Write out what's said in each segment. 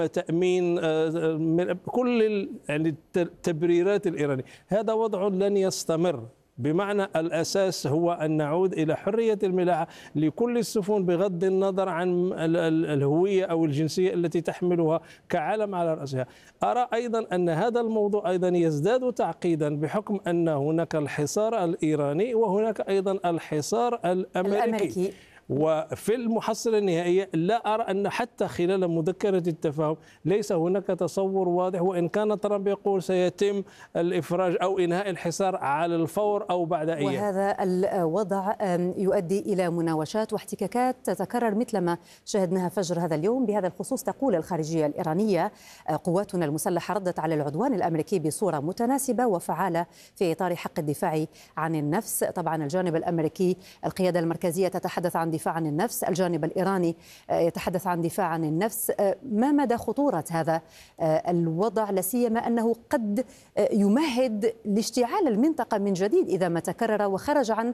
تأمين كل يعني التبريرات الإيرانية. هذا وضع لن يستمر، بمعنى الأساس هو أن نعود إلى حرية الملاحة لكل السفن بغض النظر عن الهوية أو الجنسية التي تحملها كعلم على رأسها. أرى أيضا أن هذا الموضوع أيضا يزداد تعقيدا بحكم أن هناك الحصار الإيراني وهناك أيضا الحصار الأمريكي. وفي المحصلة النهائية لا أرى أن حتى خلال مذكرة التفاهم ليس هناك تصور واضح، وإن كان ترامب يقول سيتم الإفراج أو إنهاء الحصار على الفور أو بعد أيام. وهذا الوضع يؤدي إلى مناوشات واحتكاكات تتكرر مثلما شاهدناها فجر هذا اليوم. بهذا الخصوص تقول الخارجية الإيرانية: قواتنا المسلحة ردت على العدوان الأمريكي بصورة متناسبة وفعالة في إطار حق الدفاع عن النفس. طبعا الجانب الأمريكي القيادة المركزية تتحدث عن دفاع عن النفس، الجانب الإيراني يتحدث عن دفاع عن النفس. ما مدى خطورة هذا الوضع، لا سيما أنه قد يمهد لاشتعال المنطقة من جديد إذا ما تكرر وخرج عن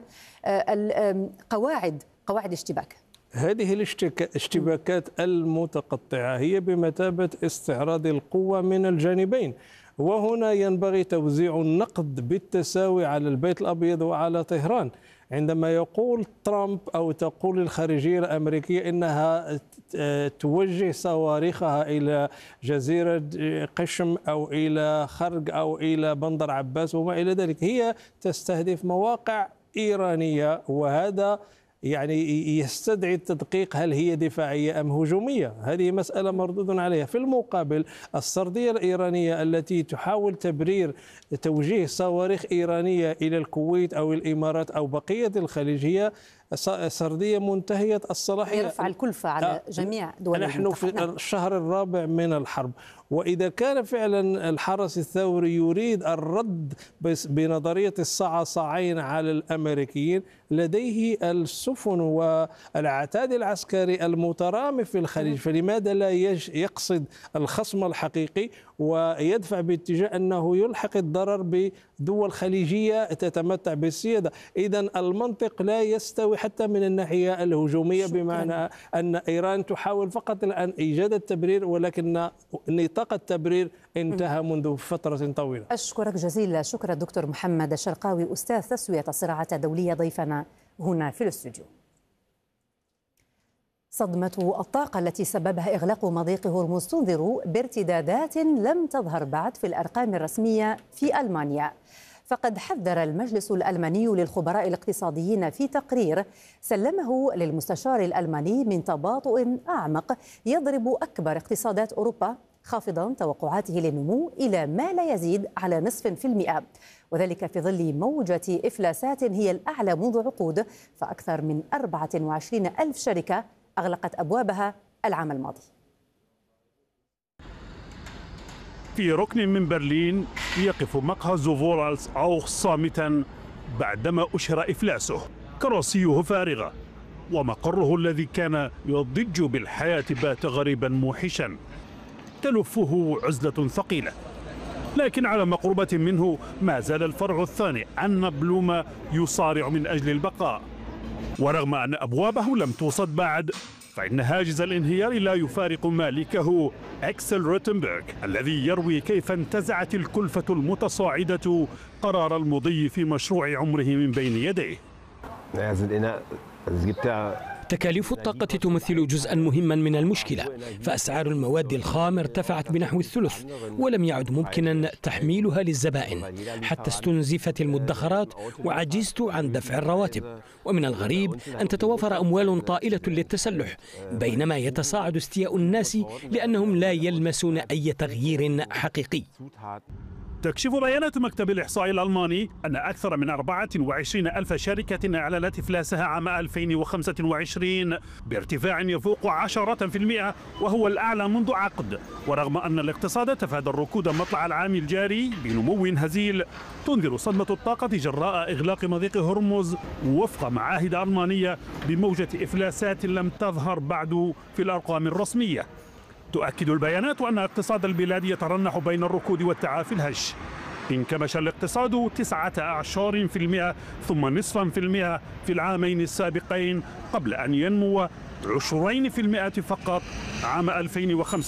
قواعد الاشتباك؟ هذه الاشتباكات المتقطعة هي بمثابة استعراض القوة من الجانبين، وهنا ينبغي توزيع النقد بالتساوي على البيت الأبيض وعلى طهران. عندما يقول ترامب أو تقول الخارجية الأمريكية إنها توجه صواريخها إلى جزيرة قشم أو إلى خرق أو إلى بندر عباس وما إلى ذلك، هي تستهدف مواقع إيرانية، وهذا يعني يستدعي التدقيق، هل هي دفاعية أم هجومية؟ هذه مسألة مردود عليها. في المقابل السردية الإيرانية التي تحاول تبرير توجيه صواريخ إيرانية إلى الكويت أو الإمارات أو بقية الخليج هي سردية منتهية الصلاحية، يرفع الكلفة على جميع دول المنطقة. نحن في نعم. الشهر الرابع من الحرب، وإذا كان فعلا الحرس الثوري يريد الرد بنظرية الصعصعين على الأمريكيين، لديه السفن والعتاد العسكري المترامي في الخليج، فلماذا لا يقصد الخصم الحقيقي ويدفع باتجاه أنه يلحق الضرر بدول خليجية تتمتع بالسيادة؟ إذن المنطق لا يستوي حتى من الناحية الهجومية. شكرا. بمعنى أن إيران تحاول فقط الآن إيجاد التبرير، ولكن نطاق التبرير انتهى منذ فترة طويلة. أشكرك جزيلا الشكر الدكتور محمد الشرقاوي، أستاذ تسوية الصراعات الدولية، ضيفنا هنا في الاستوديو. صدمة الطاقة التي سببها إغلاق مضيق هرمز تنذر بارتدادات لم تظهر بعد في الأرقام الرسمية في ألمانيا. فقد حذر المجلس الألماني للخبراء الاقتصاديين في تقرير سلمه للمستشار الألماني من تباطؤ أعمق يضرب أكبر اقتصادات أوروبا، خافضا توقعاته للنمو إلى ما لا يزيد على 0.5%، وذلك في ظل موجة إفلاسات هي الأعلى منذ عقود، فأكثر من 24 ألف شركة أغلقت أبوابها العام الماضي. في ركن من برلين يقف مقهى زوفورالز أوخ صامتا بعدما أشهر إفلاسه. كراسيه فارغة ومقره الذي كان يضج بالحياة بات غريبا موحشا، تلفه عزلة ثقيلة. لكن على مقربة منه ما زال الفرع الثاني أن بلوما يصارع من أجل البقاء، ورغم أن أبوابه لم توصد بعد فإن هاجس الانهيار لا يفارق مالكه أكسل روتنبرغ، الذي يروي كيف انتزعت الكلفة المتصاعدة قرار المضي في مشروع عمره من بين يديه. تكاليف الطاقة تمثل جزءا مهما من المشكلة، فأسعار المواد الخام ارتفعت بنحو الثلث، ولم يعد ممكنا تحميلها للزبائن، حتى استنزفت المدخرات وعجزت عن دفع الرواتب. ومن الغريب أن تتوافر أموال طائلة للتسلح، بينما يتصاعد استياء الناس لأنهم لا يلمسون أي تغيير حقيقي. تكشف بيانات مكتب الإحصاء الألماني أن أكثر من 24 ألف شركة أعلنت إفلاسها عام 2025 بارتفاع يفوق 10%، وهو الأعلى منذ عقد. ورغم أن الاقتصاد تفادى الركود مطلع العام الجاري بنمو هزيل، تنذر صدمة الطاقة جراء إغلاق مضيق هرمز وفق معاهد ألمانية بموجة إفلاسات لم تظهر بعد في الأرقام الرسمية. تؤكد البيانات أن اقتصاد البلاد يترنح بين الركود والتعافي الهش. انكمش الاقتصاد 19% ثم نصفا في المئة في العامين السابقين، قبل أن ينمو 20% فقط عام 2005.